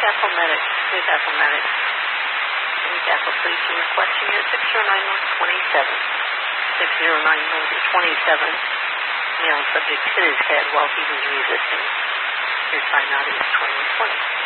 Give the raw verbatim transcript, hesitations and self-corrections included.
Apple Medic. Sweet Apple Medic. Sweet Apple, please. You were question here six zero nine one two seven. six zero nine one two seven. Male subject hit his head while he was resisting. Your time out is twenty twenty.